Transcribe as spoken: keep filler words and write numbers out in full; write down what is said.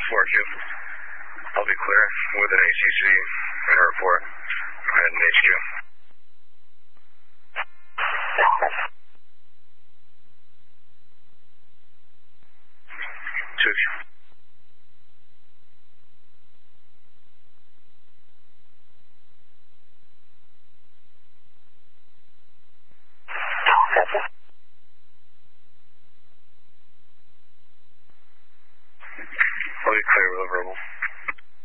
four Q. I'll be clear with an A C C and a report. Go ahead and H Q. two Q. I'll be clear with a verbal.